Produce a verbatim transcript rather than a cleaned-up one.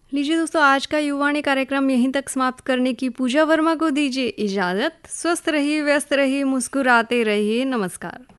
लीजिए दोस्तों, आज का युवाणी कार्यक्रम यहीं तक समाप्त करने की पूजा वर्मा को दीजिए इजाज़त। स्वस्थ रहिए, व्यस्त रहिए, मुस्कुराते रहिए। नमस्कार।